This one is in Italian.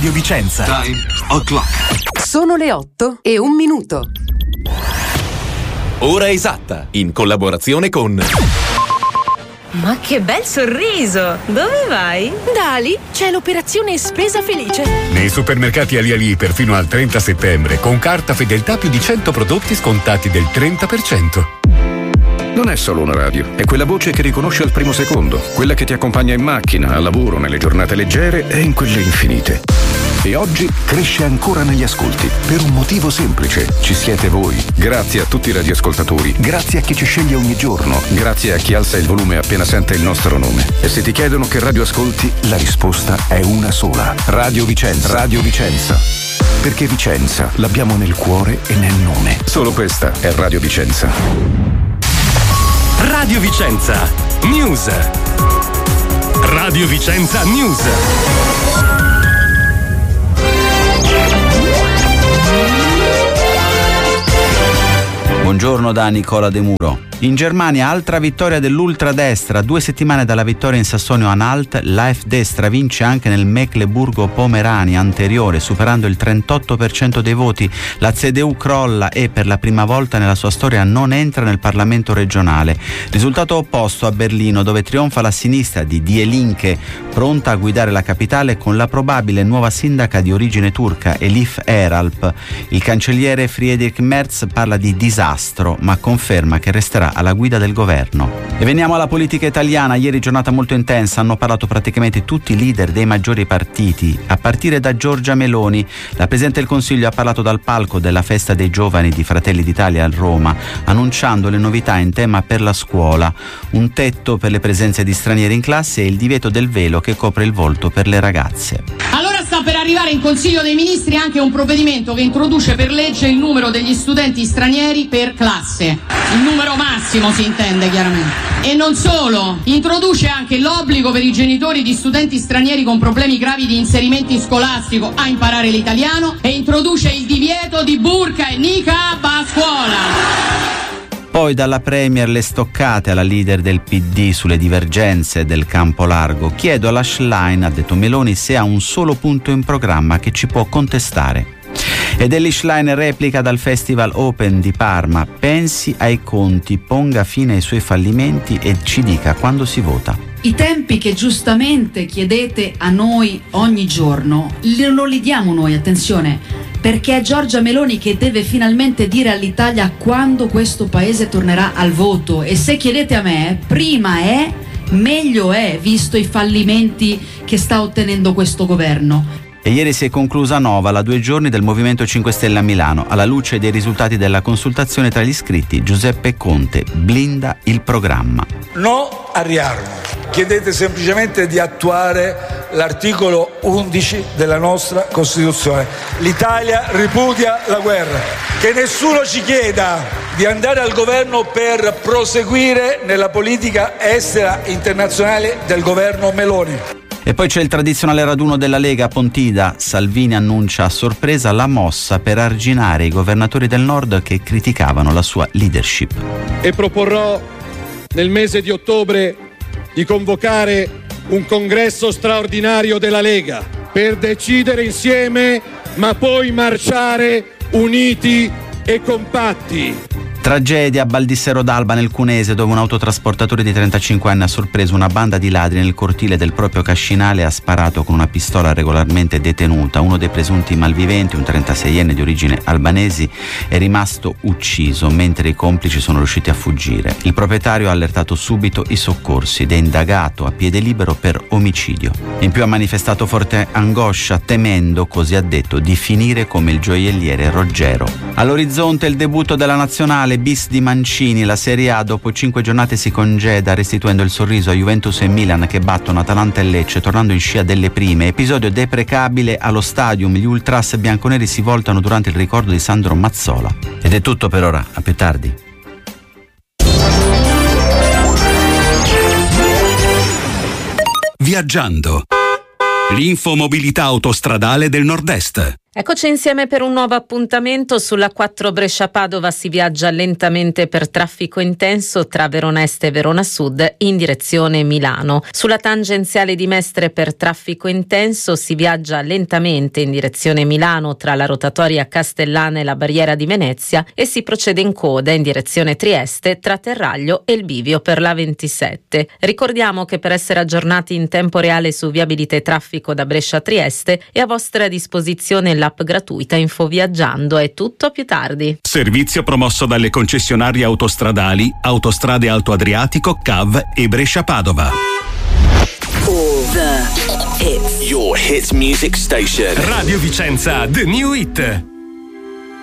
Radio Vicenza. Time o'clock. Sono le 8:01. Ora esatta, in collaborazione con... Ma che bel sorriso! Dove vai? Da Ali c'è l'operazione Spesa Felice. Nei supermercati Ali perfino al 30 settembre, con carta fedeltà più di 100 prodotti scontati del 30%. Non è solo una radio, è quella voce che riconosce al primo secondo, quella che ti accompagna in macchina, al lavoro, nelle giornate leggere e in quelle infinite. E oggi cresce ancora negli ascolti, per un motivo semplice. Ci siete voi. Grazie a tutti i radioascoltatori, grazie a chi ci sceglie ogni giorno, grazie a chi alza il volume appena sente il nostro nome. E se ti chiedono che radio ascolti, la risposta è una sola. Radio Vicenza. Radio Vicenza. Perché Vicenza l'abbiamo nel cuore e nel nome. Solo questa è Radio Vicenza. Radio Vicenza News. Radio Vicenza News. Buongiorno da Nicola De Muro. In Germania altra vittoria dell'ultradestra. 2 settimane dalla vittoria in Sassonia-Anhalt, l'AfD stravince anche nel Mecklenburgo-Pomerania anteriore, superando il 38% dei voti. La CDU crolla e per la prima volta nella sua storia non entra nel Parlamento regionale. Risultato opposto a Berlino, dove trionfa la sinistra di Die Linke, pronta a guidare la capitale con la probabile nuova sindaca di origine turca Elif Eralp. Il cancelliere Friedrich Merz parla di disastro, ma conferma che resterà alla guida del governo. E veniamo alla politica italiana. Ieri giornata molto intensa, hanno parlato praticamente tutti i leader dei maggiori partiti, a partire da Giorgia Meloni. La Presidente del Consiglio ha parlato dal palco della festa dei giovani di Fratelli d'Italia a Roma, annunciando le novità in tema per la scuola, un tetto per le presenze di stranieri in classe e il divieto del velo che copre il volto per le ragazze. Allora sta per arrivare in Consiglio dei Ministri anche un provvedimento che introduce per legge il numero degli studenti stranieri per classe. Il numero massimo si intende chiaramente. E non solo, introduce anche l'obbligo per i genitori di studenti stranieri con problemi gravi di inserimento scolastico a imparare l'italiano e introduce il divieto di burqa e niqab a scuola. Poi dalla Premier le stoccate alla leader del PD sulle divergenze del campo largo. Chiedo alla Schlein, ha detto Meloni, se ha un solo punto in programma che ci può contestare. Ed Elly Schlein replica dal Festival Open di Parma: pensi ai conti, ponga fine ai suoi fallimenti e ci dica quando si vota. I tempi che giustamente chiedete a noi ogni giorno non li diamo noi, attenzione, perché è Giorgia Meloni che deve finalmente dire all'Italia quando questo paese tornerà al voto. E se chiedete a me, prima è, meglio è, visto i fallimenti che sta ottenendo questo governo. E ieri si è conclusa Nova, la 2 giorni del Movimento 5 Stelle a Milano. Alla luce dei risultati della consultazione tra gli iscritti, Giuseppe Conte blinda il programma. No a riarmo. Chiedete semplicemente di attuare l'articolo 11 della nostra Costituzione. L'Italia ripudia la guerra. Che nessuno ci chieda di andare al governo per proseguire nella politica estera internazionale del governo Meloni. E poi c'è il tradizionale raduno della Lega a Pontida. Salvini annuncia a sorpresa la mossa per arginare i governatori del Nord che criticavano la sua leadership. E proporrò nel mese di ottobre di convocare un congresso straordinario della Lega per decidere insieme, ma poi marciare uniti e compatti. Tragedia a Baldissero d'Alba nel Cunese, dove un autotrasportatore di 35 anni ha sorpreso una banda di ladri nel cortile del proprio cascinale e ha sparato con una pistola regolarmente detenuta. Uno dei presunti malviventi, un 36enne di origine albanesi, è rimasto ucciso mentre i complici sono riusciti a fuggire. Il proprietario ha allertato subito i soccorsi ed è indagato a piede libero per omicidio. In più ha manifestato forte angoscia, temendo, così ha detto, di finire come il gioielliere Roggero. All'orizzonte il debutto della nazionale bis di Mancini. La Serie A dopo 5 giornate si congeda, restituendo il sorriso a Juventus e Milan che battono Atalanta e Lecce, tornando in scia delle prime. Episodio deprecabile allo Stadium, gli ultras bianconeri si voltano durante il ricordo di Sandro Mazzola. Ed è tutto per ora, a più tardi. Viaggiando. L'infomobilità autostradale del Nord-Est. Eccoci insieme per un nuovo appuntamento. Sulla 4 Brescia-Padova si viaggia lentamente per traffico intenso tra Verona Est e Verona Sud in direzione Milano. Sulla tangenziale di Mestre per traffico intenso si viaggia lentamente in direzione Milano tra la rotatoria Castellana e la barriera di Venezia e si procede in coda in direzione Trieste tra Terraglio e il bivio per la 27. Ricordiamo che per essere aggiornati in tempo reale su viabilità e traffico da Brescia a Trieste è a vostra disposizione l'app gratuita Infoviaggiando. È tutto, a più tardi. Servizio promosso dalle concessionarie autostradali Autostrade Alto Adriatico, CAV e Brescia-Padova. All the hits. Your hits music station. Radio Vicenza, the new hit.